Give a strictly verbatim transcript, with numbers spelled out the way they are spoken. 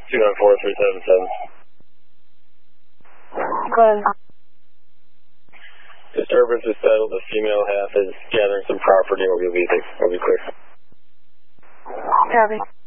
two nine four three seven seven. Go ahead. Disturbance is settled. The female half is gathering some property. We'll be, we'll be clear. Copy.